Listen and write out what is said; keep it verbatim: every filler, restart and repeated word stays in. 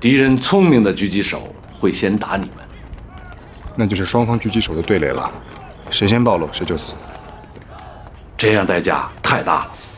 敌人聪明的狙击手会先打你们， 那就是双方狙击手的对垒了，谁先暴露谁就死。 这样代价太大了。